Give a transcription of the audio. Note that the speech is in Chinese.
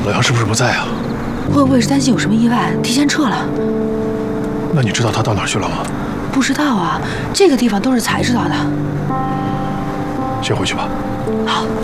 老杨是不是不在啊？ 会不会是担心有什么意外，提前撤了？ 那你知道他到哪儿去了吗？ 不知道啊，这个地方都是才知道的。 先回去吧。 好。